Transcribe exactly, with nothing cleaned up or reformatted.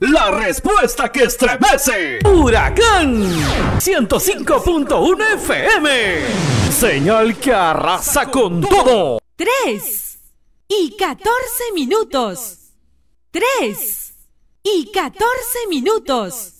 La respuesta que estremece. Huracán ciento cinco punto uno F M. Señal que arrasa con todo. Tres y catorce minutos. Tres y catorce minutos.